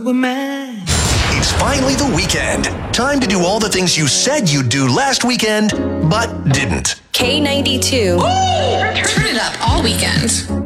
Superman. It's finally the weekend. Time to do all the things you said you'd do last weekend, but didn't. K92. Turn it up all weekend.